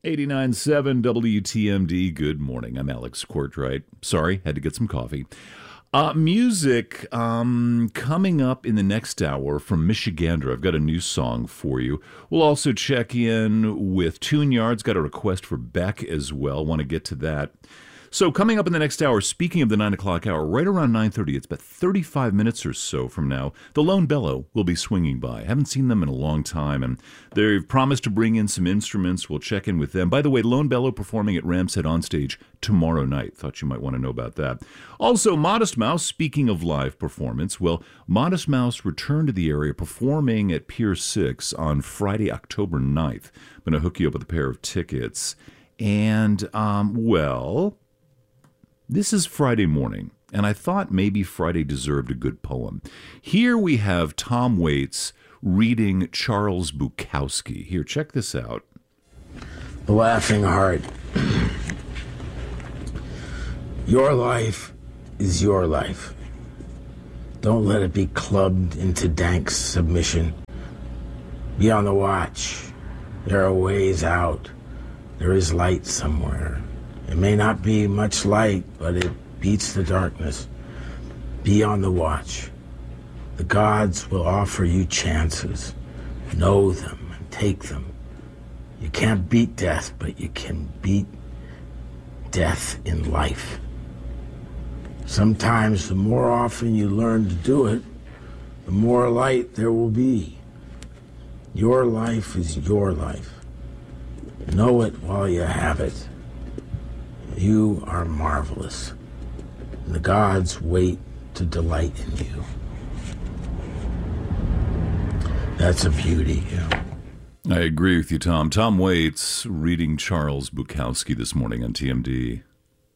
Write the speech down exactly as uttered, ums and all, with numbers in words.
eighty-nine point seven W T M D. Good morning. I'm Alex Courtwright. Sorry, had to get some coffee. Uh, music um, coming up in the next hour from Michigander. I've got a new song for you. We'll also check in with Tune Yards. Got a request for Beck as well. Want to get to that. So coming up in the next hour, speaking of the nine o'clock hour, right around nine thirty, it's about thirty-five minutes or so from now, the Lone Bellow will be swinging by. Haven't seen them in a long time, and they've promised to bring in some instruments. We'll check in with them. By the way, Lone Bellow performing at Ram's Head on stage tomorrow night. Thought you might want to know about that. Also, Modest Mouse, speaking of live performance, well, Modest Mouse returned to the area performing at Pier six on Friday, October ninth. I'm going to hook you up with a pair of tickets. And, um, well... this is Friday morning, and I thought maybe Friday deserved a good poem. Here we have Tom Waits reading Charles Bukowski. Here, check this out. The Laughing Heart. Your life is your life. Don't let it be clubbed into dank submission. Be on the watch. There are ways out. There is light somewhere. It may not be much light, but it beats the darkness. Be on the watch. The gods will offer you chances. Know them and take them. You can't beat death, but you can beat death in life. Sometimes the more often you learn to do it, the more light there will be. Your life is your life. Know it while you have it. You are marvelous. And the gods wait to delight in you. That's a beauty, yeah. I agree with you, Tom. Tom Waits reading Charles Bukowski this morning on T M D.